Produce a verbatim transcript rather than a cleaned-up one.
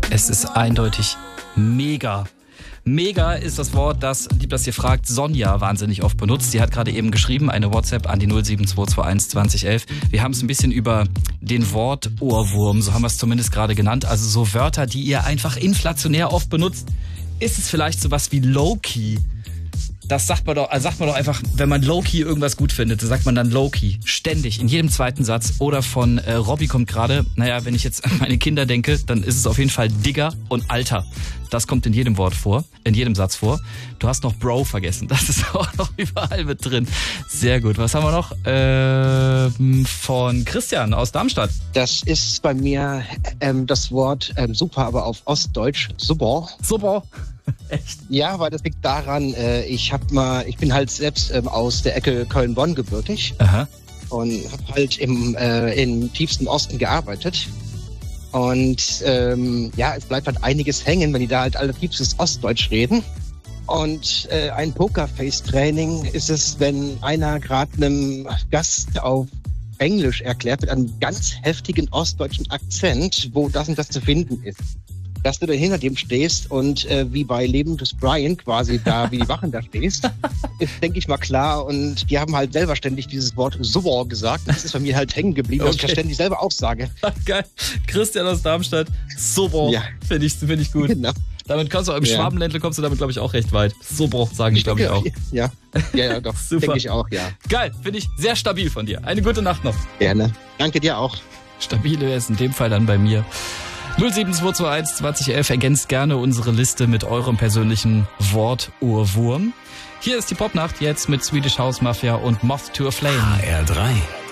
Es ist eindeutig mega. Mega ist das Wort, das, lieb, dass ihr fragt, Sonja wahnsinnig oft benutzt. Sie hat gerade eben geschrieben, eine WhatsApp an die null sieben zwei zwei eins zwanzig elf. Wir haben es ein bisschen über den Wortohrwurm, so haben wir es zumindest gerade genannt. Also so Wörter, die ihr einfach inflationär oft benutzt. Ist es vielleicht sowas wie Low-Key? Das sagt man doch, also sagt man doch einfach, wenn man Low-Key irgendwas gut findet, sagt man dann Low-Key. Ständig, in jedem zweiten Satz. Oder von äh, Robby kommt gerade, naja, wenn ich jetzt an meine Kinder denke, dann ist es auf jeden Fall Digger und Alter. Das kommt in jedem Wort vor, in jedem Satz vor. Du hast noch Bro vergessen, das ist auch noch überall mit drin. Sehr gut. Was haben wir noch? Ähm, von Christian aus Darmstadt. Das ist bei mir ähm, das Wort ähm, super, aber auf Ostdeutsch super. Super. Echt? Ja, weil das liegt daran, äh, ich hab mal, ich bin halt selbst ähm, aus der Ecke Köln-Bonn gebürtig. Aha. Und habe halt im, äh, im tiefsten Osten gearbeitet. Und ähm, ja, es bleibt halt einiges hängen, wenn die da halt alle tiefstes Ostdeutsch reden. Und äh, ein Pokerface-Training ist es, wenn einer gerade einem Gast auf Englisch erklärt mit einem ganz heftigen ostdeutschen Akzent, wo das und das zu finden ist. Dass du da hinter dem stehst und äh, wie bei Leben des Brian quasi da wie die Wachen da stehst, ist, denke ich mal, klar. Und die haben halt selber ständig dieses Wort super gesagt. Das ist bei mir halt hängen geblieben, okay. Dass ich das ständig selber auch sage. Geil. Christian aus Darmstadt, super. Ja. Finde ich, find ich gut. Genau. Damit kommst du auch im ja. Schwabenländle kommst du damit, glaube ich, auch recht weit. Super, sagen die, glaube ich, auch. Ja, ja, ja doch. Super. Denke ich auch, ja. Geil, finde ich sehr stabil von dir. Eine gute Nacht noch. Gerne. Danke dir auch. Stabile ist in dem Fall dann bei mir. null sieben zwei zwei eins zwanzig elf, ergänzt gerne unsere Liste mit eurem persönlichen Wortohrwurm. Hier ist die Popnacht jetzt mit Swedish House Mafia und Moth to a Flame. H R drei